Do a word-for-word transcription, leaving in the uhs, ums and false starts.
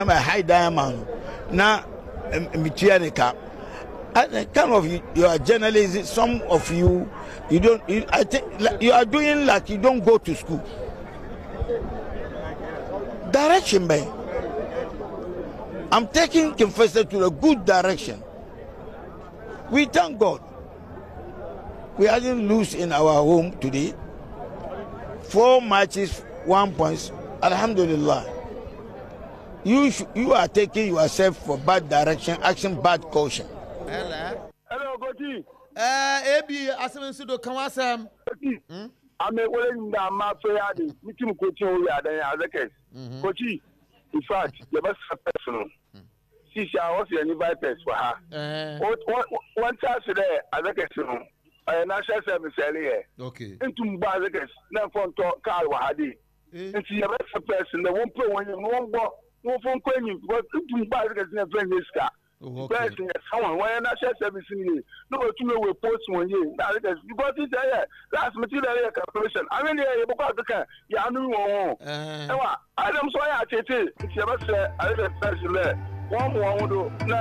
I'm a high diamond. Now, Michianica. Kind of you are journalists. Some of you, you don't. You, I think you are doing like you don't go to school. Direction, man. I'm taking Confessor to a good direction. We thank God. We didn't lose in our home today. Four matches, one point. Alhamdulillah. You you are taking yourself for bad direction, action, bad caution. Hello. Hello, Goji. Eh, Ebi, asem nso do kan wasem. Hmm? I'm a willing that my friend, meeting coaching over there as a case. Coachy, in fact, the best personal. See, I was the invite for her. One chance today, as a case, I national service area. Okay. Into Mbazakes, now from Carl Wahadi. And see, the best person, the one play when you won't go, no phone calling, but into Mbazakes in a friend this car. Person, someone, why national service in you? No, to me, we post one year. Because it's a last material calculation. I mean, you're about to come. Yeah, I know. I don't say I take it. It's a best, I don't say, one more.